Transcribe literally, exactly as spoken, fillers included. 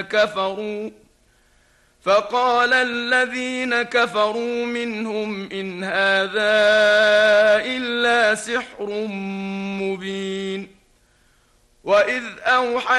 كفروا فقال الذين كفروا منهم إن هذا إلا سحر مبين. وإذ أوحى